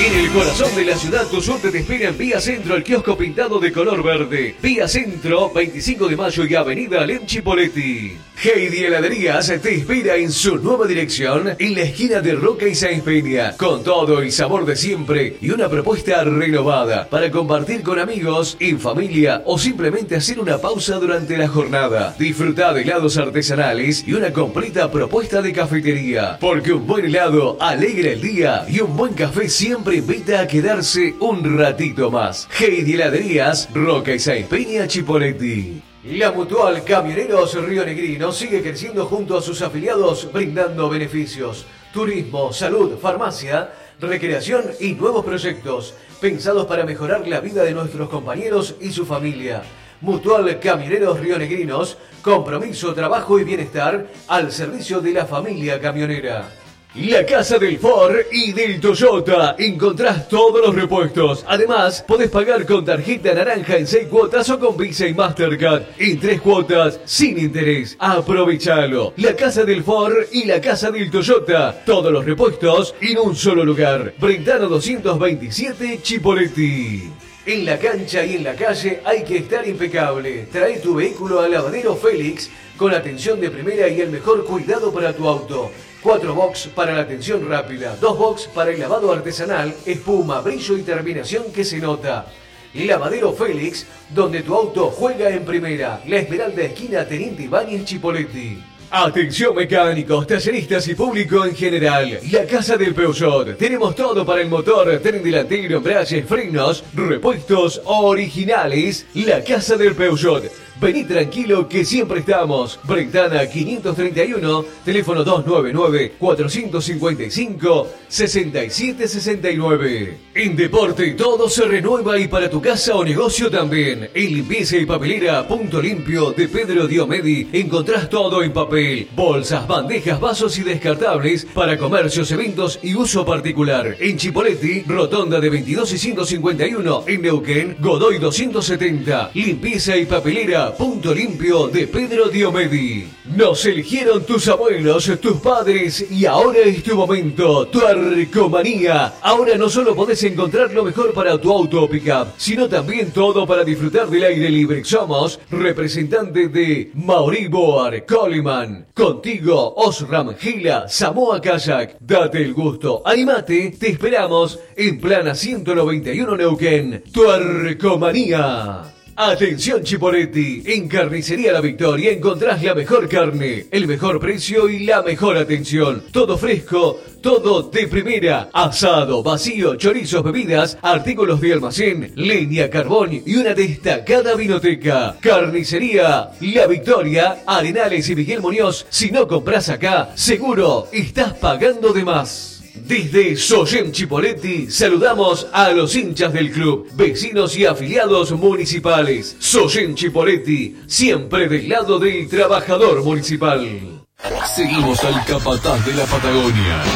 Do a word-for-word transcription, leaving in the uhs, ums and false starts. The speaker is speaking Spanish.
En el corazón de la ciudad, tu suerte te espera en Vía Centro, el kiosco pintado de color verde. Vía Centro, veinticinco de mayo y Avenida Alem Chipoleti. Heidi Heladerías te espera en su nueva dirección, en la esquina de Roca y Sáenz Peña, con todo el sabor de siempre y una propuesta renovada para compartir con amigos, en familia o simplemente hacer una pausa durante la jornada. Disfruta de helados artesanales y una completa propuesta de cafetería, porque un buen helado alegra el día y un buen café siempre invita a quedarse un ratito más. Heidi Heladerías, Roca y Sáenz Peña, Chipoleti. La Mutual Camioneros Rionegrinos sigue creciendo junto a sus afiliados, brindando beneficios, turismo, salud, farmacia, recreación y nuevos proyectos pensados para mejorar la vida de nuestros compañeros y su familia. Mutual Camioneros Rionegrinos, compromiso, trabajo y bienestar al servicio de la familia camionera. La Casa del Ford y del Toyota. Encontrás todos los repuestos. Además, podés pagar con tarjeta naranja en seis cuotas o con Visa y Mastercard en tres cuotas sin interés. Aprovechalo. La Casa del Ford y la Casa del Toyota. Todos los repuestos en un solo lugar. Brentano doscientos veintisiete, Chipoleti. En la cancha y en la calle hay que estar impecable. Trae tu vehículo a Lavadero Félix con atención de primera y el mejor cuidado para tu auto. Cuatro box para la atención rápida, dos box para el lavado artesanal, espuma, brillo y terminación que se nota. Lavadero Félix, donde tu auto juega en primera. La Esmeralda, esquina Teniente Ibáñez, Chipoleti. Atención mecánicos, talleristas y público en general. La Casa del Peugeot. Tenemos todo para el motor, tren delantero, embragues, frenos, repuestos originales. La Casa del Peugeot. Vení tranquilo que siempre estamos. Brentana quinientos treinta y uno, teléfono dos nueve nueve, cuatro cinco cinco, seis siete seis nueve. En deporte todo se renueva y para tu casa o negocio también. En limpieza y papelera Punto Limpio de Pedro Diomedi encontrás todo en papel. Bolsas, bandejas, vasos y descartables para comercios, eventos y uso particular. En Chipoleti, Rotonda de veintidós y ciento cincuenta y uno. En Neuquén, Godoy doscientos setenta. Limpieza y papelera Punto Limpio de Pedro Diomedi. Nos eligieron tus abuelos, tus padres y ahora es tu momento. Tu Arcomanía. Ahora no solo podés encontrar lo mejor para tu auto o pickup, sino también todo para disfrutar del aire libre. Somos representantes de Mauriboar, Coleman. Contigo, Osram, Gila, Samoa Kayak. Date el gusto. Animate, te esperamos en Plana ciento noventa y uno Neuquén. Tu Arcomanía. Atención Chipoleti, en Carnicería La Victoria encontrás la mejor carne, el mejor precio y la mejor atención. Todo fresco, todo de primera. Asado, vacío, chorizos, bebidas, artículos de almacén, leña, carbón y una destacada vinoteca. Carnicería La Victoria, Arenales y Miguel Muñoz. Si no compras acá, seguro estás pagando de más. Desde Soyem Chipoleti saludamos a los hinchas del club, vecinos y afiliados municipales. Soyem Chipoleti, siempre del lado del trabajador municipal. Seguimos al capataz de la Patagonia.